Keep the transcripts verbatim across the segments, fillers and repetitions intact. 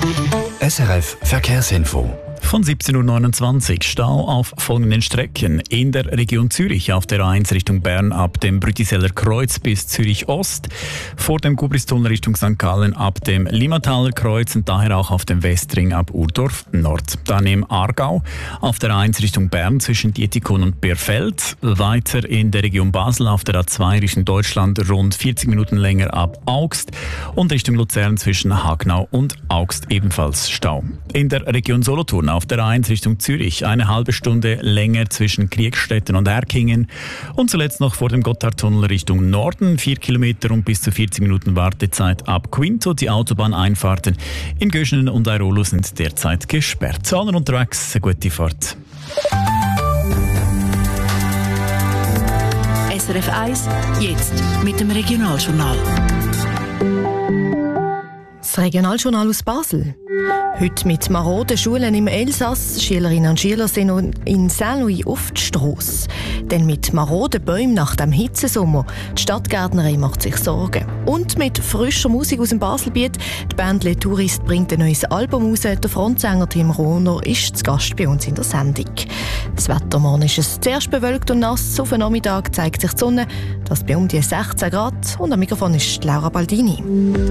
S R F Verkehrsinfo. Von siebzehn Uhr neunundzwanzig Stau auf folgenden Strecken. In der Region Zürich auf der A eins Richtung Bern ab dem Brütiseller Kreuz bis Zürich Ost. Vor dem Gubristunnel Richtung Sankt Gallen ab dem Limmataler Kreuz und daher auch auf dem Westring ab Urdorf Nord. Dann im Aargau auf der A eins Richtung Bern zwischen Dietikon und Bierfeld. Weiter in der Region Basel auf der A zwei Richtung Deutschland rund vierzig Minuten länger ab Augst. Und Richtung Luzern zwischen Hagnau und Augst ebenfalls Stau. In der Region Solothurn auf der A eins Richtung Zürich eine halbe Stunde länger zwischen Kriegstetten und Erkingen und zuletzt noch vor dem Gotthardtunnel Richtung Norden vier Kilometer und bis zu vierzig Minuten Wartezeit ab Quinto. Die Autobahneinfahrten in Göschenen und Airolo sind derzeit gesperrt. Zu allen unterwegs eine gute Fahrt. S R F eins, jetzt mit dem Regionaljournal. Das Regionaljournal aus Basel. Heute mit maroden Schulen im Elsass. Schülerinnen und Schüler sind in Saint-Louis auf die Strasse. Denn mit maroden Bäumen nach dem Hitzesommer. Die Stadtgärtnerei macht sich Sorgen. Und mit frischer Musik aus dem Baselbiet. Die Band «Les Touristes» bringt ein neues Album raus. Der Frontsänger Tim Rohner ist zu Gast bei uns in der Sendung. Das Wetter morgen ist es zuerst bewölkt und nass. Auf den Nachmittag zeigt sich die Sonne. Das bei um die sechzehn Grad. Und am Mikrofon ist Laura Baldini.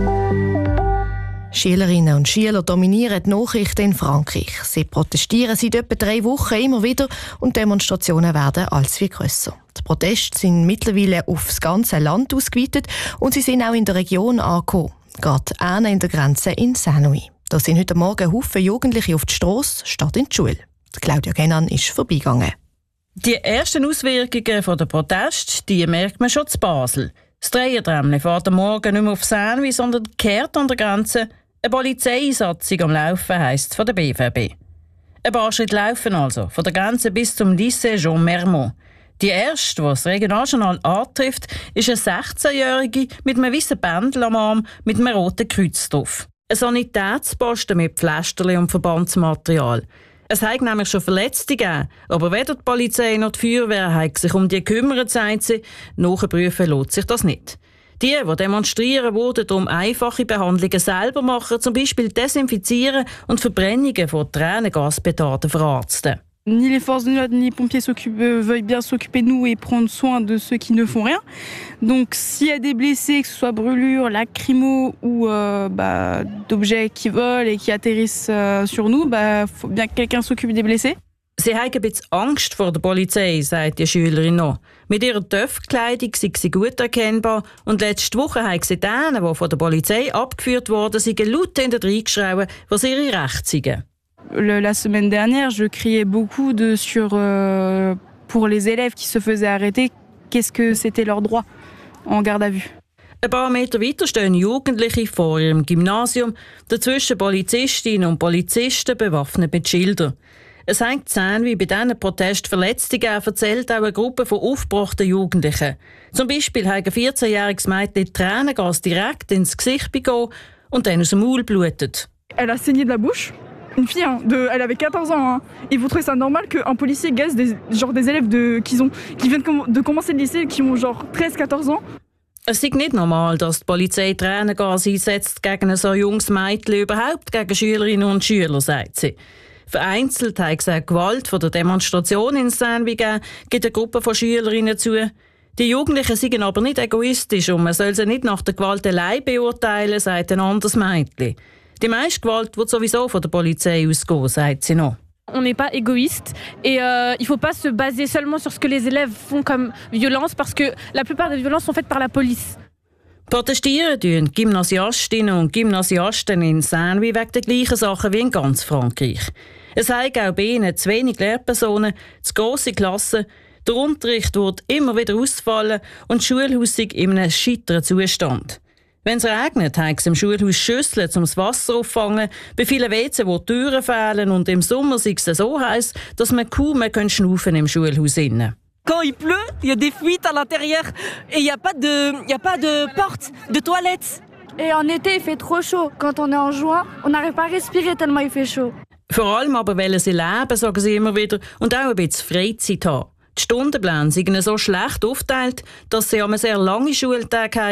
Schülerinnen und Schüler dominieren die Nachrichten in Frankreich. Sie protestieren seit etwa drei Wochen immer wieder und Demonstrationen werden als wie grösser. Die Proteste sind mittlerweile aufs ganze Land ausgeweitet und sie sind auch in der Region angekommen. Gerade an in der Grenze in Saint-Louis. Da sind heute Morgen Haufen Jugendliche auf die Strasse statt in die Schule. Claudia Gennan ist vorbeigegangen. Die ersten Auswirkungen der Proteste, die merkt man schon zu Basel. Das Dreierträmmchen fährt am Morgen nicht mehr auf Saint-Louis, sondern kehrt an der Grenze. Eine Polizeieinsatzung am Laufen heisst von der B V B. Ein paar Schritte laufen also, von der Grenze bis zum Lycée Jean Mermont. Die erste, die das Regionaljournal antrifft, ist eine sechzehnjährige mit einem weißen Bändel am Arm mit einem roten Kreuz drauf. Ein Sanitätsposten mit Pflasterli und Verbandsmaterial. Es hat nämlich schon Verletzte gegeben, aber weder die Polizei noch die Feuerwehr haben sich um die gekümmert, sagt sie. Nachprüfen lohnt sich das nicht. Die, die demonstrieren, würden darum einfache Behandlungen selber machen, zum Beispiel desinfizieren und Verbrennungen von Tränengaspetarden verarzten. Ni les forces de l'ordre ni les pompiers veuillent bien s'occuper de nous et prendre soin de ceux qui ne font rien. Donc s'il y a des blessés, que ce soit brûlures, lacrymaux ou euh, bah, d'objets qui volent et qui atterrissent euh, sur nous, il bah, faut bien que quelqu'un s'occupe des blessés. Sie haben ein bisschen Angst vor der Polizei, sagt die Schülerin noch. Mit ihrer Töpfkleidung sei sie gut erkennbar und letzte Woche haben sie denen, die von der Polizei abgeführt wurden, sie laut hinterhergeschrien, was ihre Rechte seien. La semaine dernière, je criais beaucoup de, sur, euh, pour les élèves qui se faisaient arrêter, qu'est-ce que c'était leur droit en garde à vue. Ein paar Meter weiter stehen Jugendliche vor ihrem Gymnasium, dazwischen Polizistinnen und Polizisten bewaffnet mit Schildern. Es hängt Zähne wie bei diesen Protest Verletzte gegeben, erzählt auch eine Gruppe von aufgebrachten Jugendlichen. Zum Beispiel hat ein vierzehnjähriges Mädchen Tränengas direkt ins Gesicht bekommen und dann aus dem Maul blutet. Elle a saigné de la bouche. Une fille, hein, de, elle avait quatorze ans. Hein. Et vous trouvez ça normal qu'un policier gaze des, genre des élèves de, qui, ont, qui viennent de commencer le lycée, qui ont genre treize, quatorze ans? Es ist nicht normal, dass die Polizei Tränengas einsetzt gegen so ein junges Mädchen, überhaupt gegen Schülerinnen und Schüler, sagt sie. Vereinzelt hat es auch Gewalt von der Demonstration in Saint-Louis gegeben, gibt eine Gruppe von Schülerinnen zu. Die Jugendlichen seien aber nicht egoistisch und man soll sie nicht nach der Gewalt allein beurteilen, sagt ein anderes Mädchen. Die meiste Gewalt wird sowieso von der Polizei ausgehen, sagt sie noch. On n'est pas égoïste et euh, il ne faut pas se baser seulement sur ce que les élèves font comme violence parce que la plupart des violences sont faites par la police. Protestieren tun Gymnasiastinnen und Gymnasiasten in Saint-Louis wegen der gleichen Sachen wie in ganz Frankreich. Es haben auch bei ihnen zu wenig Lehrpersonen, zu grosse Klassen, der Unterricht wird immer wieder ausfallen und das Schulhaus ist in einem scheiteren Zustand. Wenn es regnet, haben sie im Schulhaus Schüsseln, um das Wasser auffangen. Bei vielen W C, wo die Türen fehlen und im Sommer ist es so heiß, dass man kaum mehr schnaufen im Schulhaus innen. Quand il pleut, il y a des fuites à l'intérieur et il n'y a pas de, il y a pas de porte, de toilette. Et en été, il fait trop chaud. Quand on est en juin, on n'arrive pas à respirer tellement il fait chaud. Vor allem aber wollen sie leben, sagen sie immer wieder, und auch ein bisschen Freizeit haben. Die Stundenpläne sind so schlecht aufgeteilt, dass sie am sehr lange Schultage haben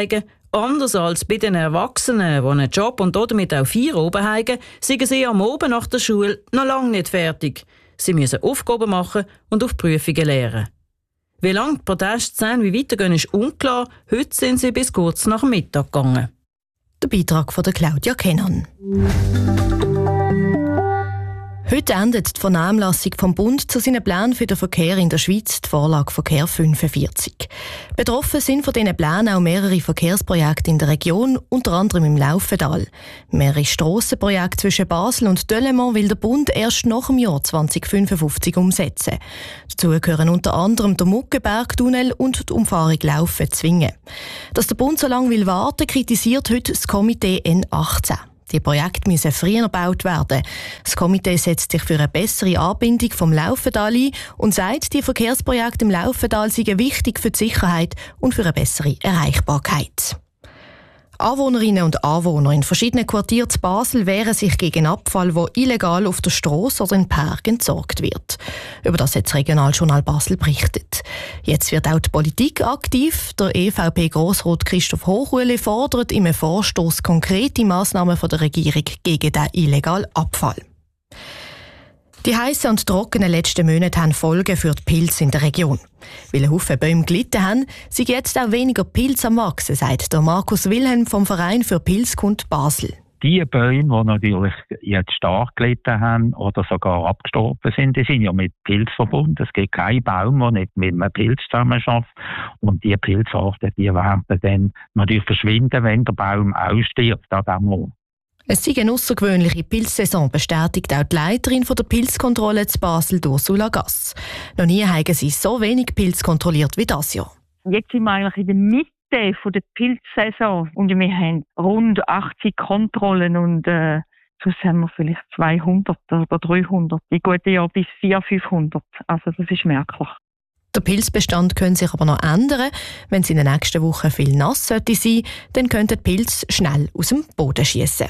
Anders als bei den Erwachsenen, die einen Job und damit auch vier oben haben, sind sie am Abend nach der Schule noch lange nicht fertig. Sie müssen Aufgaben machen und auf Prüfungen lernen. Wie lange die Proteste sind, wie weitergehen, ist unklar. Heute sind sie bis kurz nach dem Mittag gegangen. Der Beitrag von Claudia Kennan. Heute endet die Vernehmlassung vom Bund zu seinen Plänen für den Verkehr in der Schweiz, die Vorlage Verkehr fünfundvierzig. Betroffen sind von diesen Plänen auch mehrere Verkehrsprojekte in der Region, unter anderem im Laufental. Mehrere Strassenprojekte zwischen Basel und Delémont will der Bund erst nach dem Jahr zweitausendfünfundfünfzig umsetzen. Dazu gehören unter anderem der Muckenbergtunnel und die Umfahrung Laufen-Zwingen. Dass der Bund so lange will warten, kritisiert heute das Komitee N achtzehn. Die Projekte müssen früher gebaut werden. Das Komitee setzt sich für eine bessere Anbindung vom Laufental ein und sagt, die Verkehrsprojekte im Laufental seien wichtig für die Sicherheit und für eine bessere Erreichbarkeit. Anwohnerinnen und Anwohner in verschiedenen Quartieren zu Basel wehren sich gegen Abfall, der illegal auf der Strasse oder in Park entsorgt wird. Über das hat das Regionaljournal Basel berichtet. Jetzt wird auch die Politik aktiv. Der E V P-Grossrat Christoph Hochhueli fordert im Vorstoß konkrete Massnahmen von der Regierung gegen den illegalen Abfall. Die heissen und trockenen letzten Monate haben Folgen für die Pilze in der Region. Weil ein Haufen Bäume gelitten haben, sind jetzt auch weniger Pilze am Wachsen, sagt der Markus Wilhelm vom Verein für Pilzkunde Basel. Die Bäume, die natürlich jetzt stark gelitten haben oder sogar abgestorben sind, die sind ja mit Pilz verbunden. Es gibt keinen Baum, der nicht mit einem Pilz zusammenarbeitet. Und die Pilzarten, die werden dann natürlich verschwinden, wenn der Baum ausstirbt an diesem Ort. Es sei eine außergewöhnliche Pilzsaison, bestätigt auch die Leiterin der Pilzkontrolle zu Basel, Ursula Gass. Noch nie haben sie so wenig Pilze kontrolliert wie dieses Jahr. Jetzt sind wir eigentlich in der Mitte der Pilzsaison und wir haben rund achtzig Kontrollen und äh, sonst haben wir vielleicht zweihundert oder dreihundert. In guten Jahren bis vierhundert, fünfhundert. Also das ist merklich. Der Pilzbestand könnte sich aber noch ändern. Wenn es in den nächsten Wochen viel nass sollte sein, dann könnten die Pilze schnell aus dem Boden schiessen.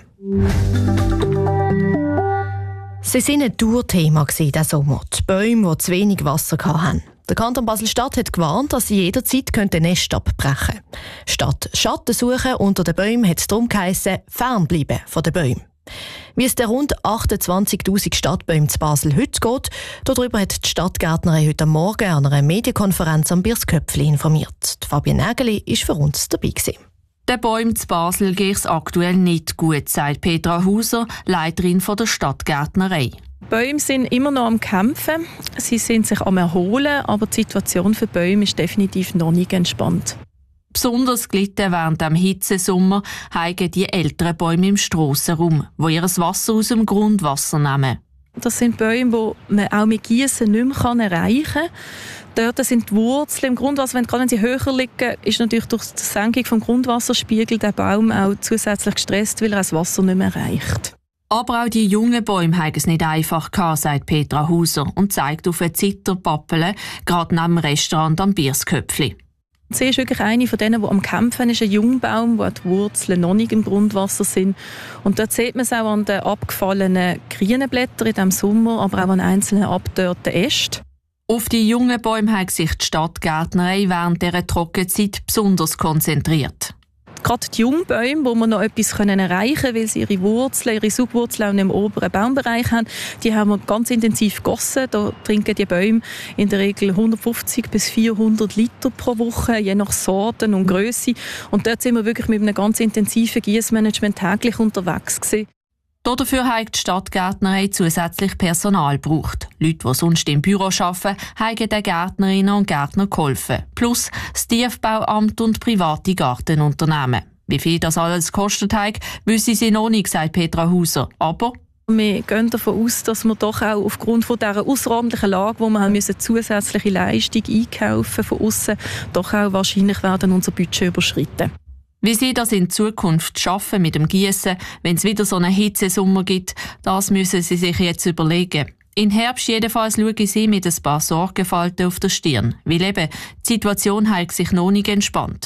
Sie waren ein Dauerthema diesen Sommer. Die Bäume, die zu wenig Wasser hatten. Der Kanton Basel-Stadt hat gewarnt, dass sie jederzeit Nest abbrechen könnten. Statt Schatten suchen unter den Bäumen hat es darum geheissen, fernbleiben von den Bäumen. Wie es den rund achtundzwanzigtausend Stadtbäumen zu Basel heute geht, darüber hat die Stadtgärtnerin heute Morgen an einer Medienkonferenz am Birsköpfli informiert. Fabienne Nägeli war für uns dabei gewesen. Den Bäumen zu Basel geht es aktuell nicht gut, sagt Petra Hauser, Leiterin der Stadtgärtnerei. Die Bäume sind immer noch am Kämpfen, sie sind sich am Erholen, aber die Situation für die Bäume ist definitiv noch nicht entspannt. Besonders gelitten während dem Hitzesommer haben die älteren Bäume im Strassenraum, die ihr Wasser aus dem Grundwasser nehmen. Das sind Bäume, die man auch mit Gießen nicht mehr erreichen kann. Dort sind die Wurzeln im Grundwasser, wenn, gerade wenn sie höher liegen, ist natürlich durch die Senkung des Grundwasserspiegels der Baum auch zusätzlich gestresst, weil er das Wasser nicht mehr erreicht. Aber auch die jungen Bäume haben es nicht einfach gehabt, sagt Petra Hauser und zeigt auf eine Zitterpappel, gerade neben dem Restaurant am Birsköpfli. Sie ist wirklich eine von denen, die am Kämpfen ist, ein Jungbaum, wo die Wurzeln noch nicht im Grundwasser sind. Und dort sieht man es auch an den abgefallenen grünen Blättern in diesem Sommer, aber auch an einzelnen abgedörrten Ästen. Auf die jungen Bäume hat sich die Stadtgärtnerei während dieser Trockenzeit besonders konzentriert. Gerade die Jungbäume, wo wir noch etwas erreichen können, weil sie ihre Wurzeln, ihre Subwurzeln auch im oberen Baumbereich haben, die haben wir ganz intensiv gegossen. Da trinken die Bäume in der Regel hundertfünfzig bis vierhundert Liter pro Woche, je nach Sorten und Grösse. Und dort sind wir wirklich mit einem ganz intensiven Gießmanagement täglich unterwegs gewesen. Dafür hat die Stadtgärtnerei zusätzlich Personal gebraucht. Leute, die sonst im Büro arbeiten, haben den Gärtnerinnen und Gärtnern geholfen. Plus das Tiefbauamt und private Gartenunternehmen. Wie viel das alles gekostet hat, wissen sie noch nicht, sagt Petra Hauser. Aber wir gehen davon aus, dass wir doch auch aufgrund von dieser außerordentlichen Lage, wo wir haben müssen, zusätzliche Leistung einkaufen von aussen, doch auch wahrscheinlich werden unser Budget überschritten. Wie sie das in Zukunft schaffen mit dem Gießen, wenn es wieder so einen Hitzesommer gibt, das müssen sie sich jetzt überlegen. Im Herbst jedenfalls schauen sie mit ein paar Sorgenfalten auf der Stirn, weil eben die Situation hat sich noch nicht entspannt.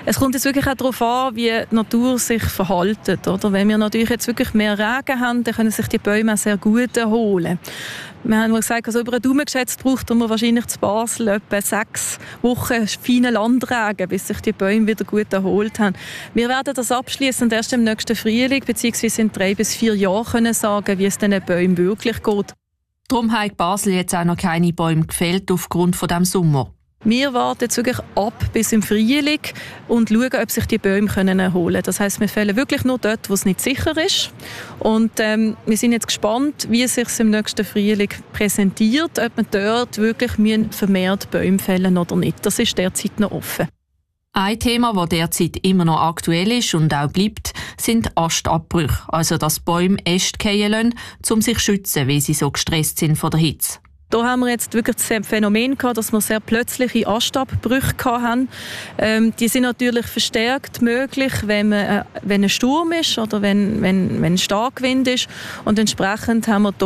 Es kommt jetzt wirklich auch darauf an, wie die Natur sich verhält. Oder? Wenn wir natürlich jetzt wirklich mehr Regen haben, dann können sich die Bäume auch sehr gut erholen. Wir haben gesagt, also über einen Daumen geschätzt braucht man wahrscheinlich zu Basel etwa sechs Wochen feinen Landregen, bis sich die Bäume wieder gut erholt haben. Wir werden das abschließend erst im nächsten Frühling bzw. in drei bis vier Jahren können sagen, wie es den Bäumen wirklich geht. Darum hat Basel jetzt auch noch keine Bäume gefällt aufgrund von dem Sommer. Wir warten jetzt wirklich ab bis im Frühling und schauen, ob sich die Bäume können erholen können. Das heisst, wir fällen wirklich nur dort, wo es nicht sicher ist. Und ähm, wir sind jetzt gespannt, wie es sich im nächsten Frühling präsentiert, ob wir dort wirklich vermehrt Bäume fällen oder nicht. Das ist derzeit noch offen. Ein Thema, das derzeit immer noch aktuell ist und auch bleibt, sind Astabbrüche. Also, dass Bäume Äste fallen lassen, um sich zu schützen, weil sie so gestresst sind von der Hitze. Da haben wir jetzt wirklich das Phänomen gehabt, dass wir sehr plötzliche Astabbrüche hatten. Ähm, die sind natürlich verstärkt möglich, wenn, man, äh, wenn ein Sturm ist oder wenn, wenn, wenn Starkwind ist. Und entsprechend haben wir da